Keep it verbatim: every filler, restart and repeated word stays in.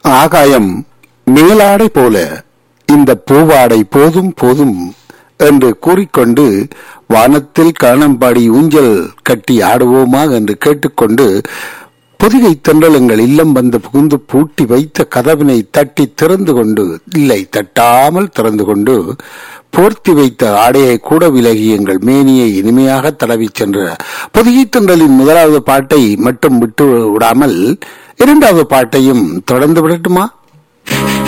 ஆகாயம் மேலாடை போல இந்த பூவாடை போதும் போதும் என்று கூறிக்கொண்டு வானத்தில் காணம்பாடி ஊஞ்சல் கட்டி ஆடுவோமா என்று கேட்டுக்கொண்டு பொதிகை தென்றல் எங்கள் இல்லம் வந்து புகுந்து பூட்டி வைத்த கதவினை தட்டி திறந்து கொண்டு இல்லை தட்டாமல் திறந்து கொண்டு போர்த்தி வைத்த ஆடையை கூட விலகி எங்கள் மேனியை இனிமையாக தடவி சென்ற பொதிகை தென்றலின் முதலாவது பாட்டை மட்டும் விட்டு விடாமல் இரண்டாவது பாட்டையும் தொடர்ந்து விடட்டுமா?